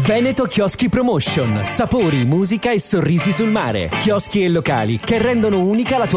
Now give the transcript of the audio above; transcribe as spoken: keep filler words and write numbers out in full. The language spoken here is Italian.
Veneto Chioschi Promotion. Sapori, musica e sorrisi sul mare. Chioschi e locali che rendono unica la tua